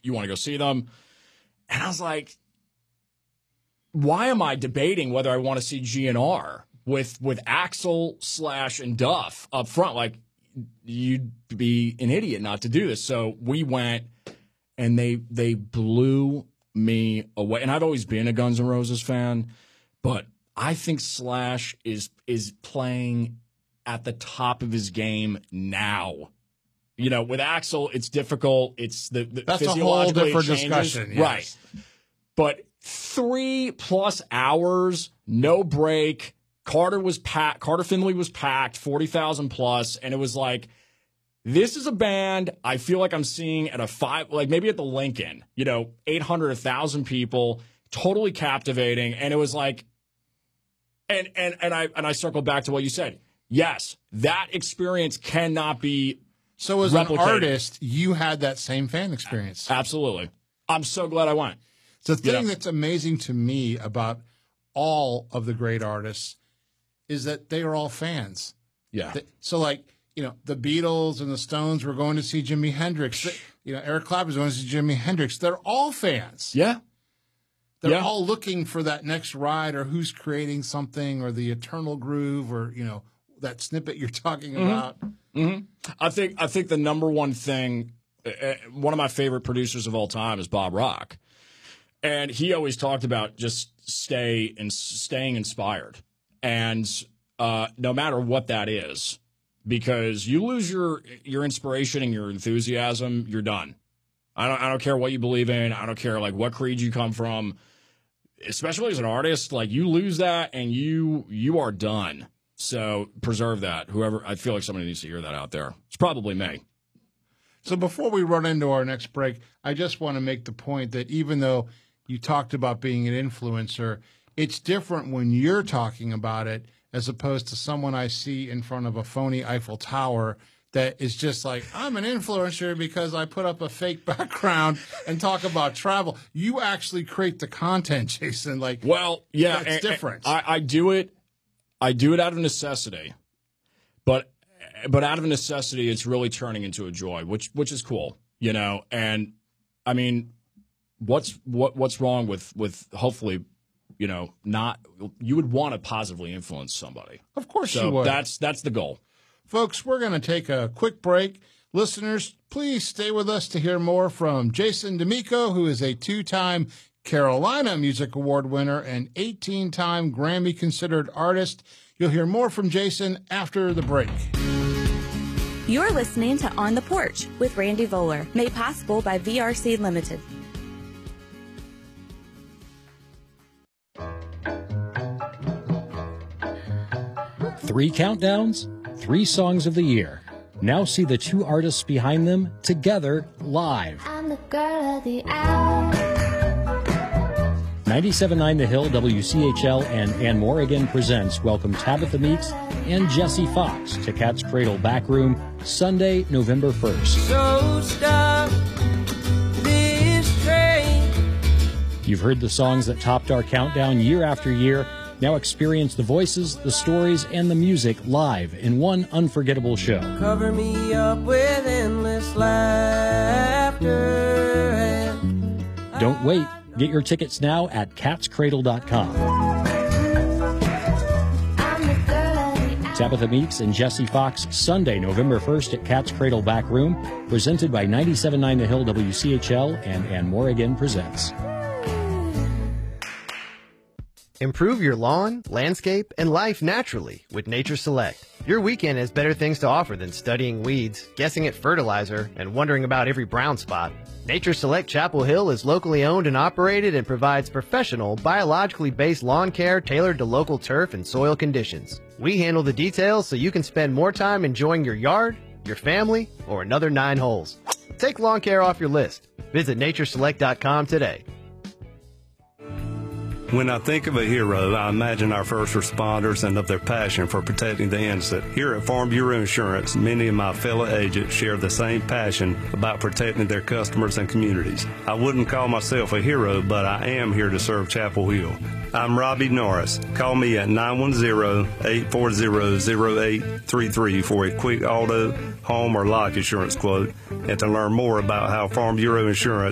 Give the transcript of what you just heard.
you want to go see them? And I was like, why am I debating whether I want to see GNR with Axl, Slash, and Duff up front? Like, you'd be an idiot not to do this. So we went, and they blew me away. And I've always been a Guns N' Roses fan, but I think Slash is playing at the top of his game now. You know, with Axl, it's difficult. It's that's a whole different discussion, yes. Right? But 3+ hours, no break. Carter Finley was packed, 40,000 plus, and it was like, this is a band I feel like I'm seeing at maybe at the Lincoln, 800, 1,000 people, totally captivating. And it was like, and I circled back to what you said. Yes, that experience cannot be So as replicated. An artist, you had that same fan experience. Absolutely. I'm so glad I went. The thing that's amazing to me about all of the great artists is that they are all fans. Yeah. So like, the Beatles and the Stones were going to see Jimi Hendrix. Eric Clapton's going to see Jimi Hendrix. They're all fans. Yeah. They're all looking for that next ride or who's creating something or the eternal groove or, that snippet you're talking about. Mm-hmm. I think the number one thing, one of my favorite producers of all time is Bob Rock. And he always talked about just staying inspired. And no matter what that is, because you lose your inspiration and your enthusiasm, you're done. I don't care what you believe in. I don't care what creed you come from. Especially as an artist, you lose that and you are done. So preserve that. I feel like somebody needs to hear that out there. It's probably me. So before we run into our next break, I just want to make the point that even though you talked about being an influencer, it's different when you're talking about it as opposed to someone I see in front of a phony Eiffel Tower that is just like, I'm an influencer because I put up a fake background and talk about travel. You actually create the content, Jason. That's different. I do it out of necessity, but out of necessity, it's really turning into a joy, which is cool, And I mean, what's wrong with hopefully, not you would want to positively influence somebody. Of course you would. That's the goal. Folks, we're going to take a quick break. Listeners, please stay with us to hear more from Jason D'Amico, who is a 2-time Carolina Music Award winner and 18-time Grammy-considered artist. You'll hear more from Jason after the break. You're listening to On the Porch with Randy Voller, made possible by VRC Limited. Three countdowns, 3 songs of the year. Now see the 2 artists behind them together live. I'm the girl of the hour. 97.9 The Hill, WCHL, and Ann Morrigan presents Welcome Tabitha Meeks and Jesse Fox to Cat's Cradle Backroom, Sunday, November 1st. So stop this train. You've heard the songs that topped our countdown year after year. Now experience the voices, the stories, and the music live in one unforgettable show. Cover me up with endless laughter. Don't wait. Get your tickets now at catscradle.com. Tabitha Meeks and Jesse Fox, Sunday, November 1st at Cat's Cradle Backroom, presented by 97.9 The Hill, WCHL, and Ann Morrigan Presents. Improve your lawn, landscape, and life naturally with Nature Select. Your weekend has better things to offer than studying weeds, guessing at fertilizer, and wondering about every brown spot. Nature Select Chapel Hill is locally owned and operated and provides professional, biologically based lawn care tailored to local turf and soil conditions. We handle the details so you can spend more time enjoying your yard, your family, or another 9 holes. Take lawn care off your list. Visit natureselect.com today. When I think of a hero, I imagine our first responders and of their passion for protecting the innocent. Here at Farm Bureau Insurance, many of my fellow agents share the same passion about protecting their customers and communities. I wouldn't call myself a hero, but I am here to serve Chapel Hill. I'm Robbie Norris. Call me at 910-840-0833 for a quick auto, home, or life insurance quote, and to learn more about how Farm Bureau Insurance